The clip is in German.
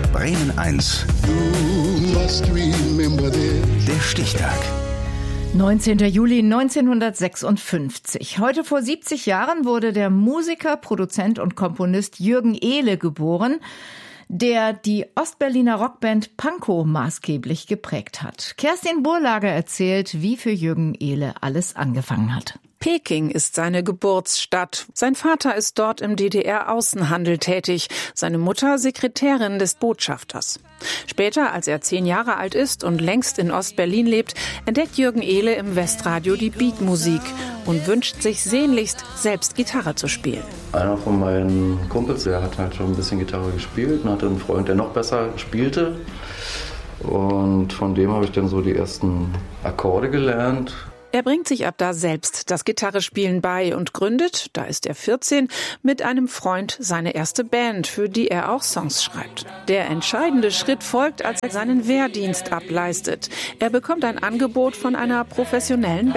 Bremen 1. Der Stichtag. 19. Juli 1956. Heute vor 70 Jahren wurde der Musiker, Produzent und Komponist Jürgen Ehle geboren, der die Ostberliner Rockband Pankow maßgeblich geprägt hat. Kerstin Burlager erzählt, wie für Jürgen Ehle alles angefangen hat. Peking ist seine Geburtsstadt. Sein Vater ist dort im DDR-Außenhandel tätig, seine Mutter Sekretärin des Botschafters. Später, als er 10 Jahre alt ist und längst in Ostberlin lebt, entdeckt Jürgen Ehle im Westradio die Beatmusik und wünscht sich sehnlichst, selbst Gitarre zu spielen. Einer von meinen Kumpels, der hat halt schon ein bisschen Gitarre gespielt und hatte einen Freund, der noch besser spielte. Und von dem habe ich dann so die ersten Akkorde gelernt. Er bringt sich ab da selbst das Gitarrespielen bei und gründet, da ist er 14, mit einem Freund seine erste Band, für die er auch Songs schreibt. Der entscheidende Schritt folgt, als er seinen Wehrdienst ableistet. Er bekommt ein Angebot von einer professionellen